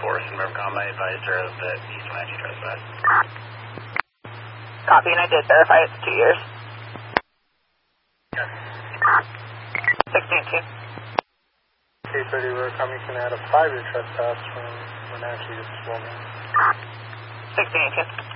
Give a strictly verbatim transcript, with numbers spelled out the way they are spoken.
force and Rivercom. I advised her of the East Wenatchee trespass. Copy, and I did verify it's two years. Yes. sixteen two. K thirty Rivercom, you can add a five-year trespass from Wenatchee to Swollen. sixteen two.